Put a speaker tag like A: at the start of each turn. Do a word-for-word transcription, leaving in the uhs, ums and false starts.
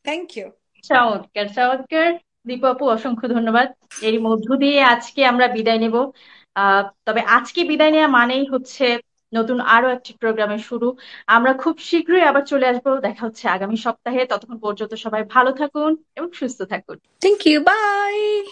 A: Thank you.
B: চমৎকার চমৎকার। দীপু আপু, অসংখ্য ধন্যবাদ। এর মধ্য দিয়ে আজকে আমরা বিদায় নেব। আহ তবে আজকে বিদায় নেওয়া মানেই হচ্ছে নতুন আরো একটি প্রোগ্রামের শুরু। আমরা খুব শীঘ্রই আবার চলে আসবো, দেখা হচ্ছে আগামী সপ্তাহে। ততক্ষণ পর্যন্ত সবাই ভালো থাকুন এবং সুস্থ থাকুন।
A: Thank you, by.